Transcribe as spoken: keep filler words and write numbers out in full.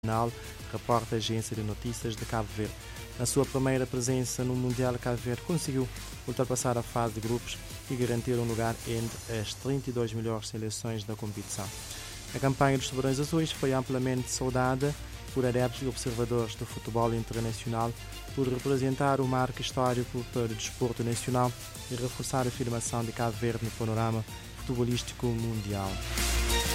reporta a agência de notícias de Cabo Verde. Na sua primeira presença no Mundial, Cabo Verde conseguiu ultrapassar a fase de grupos e garantir um lugar entre as trinta e duas melhores seleções da competição. A campanha dos Tubarões Azuis foi amplamente saudada por adeptos e observadores do futebol internacional por representar um marco histórico para o desporto nacional e reforçar a afirmação de Cabo Verde no panorama futebolístico mundial.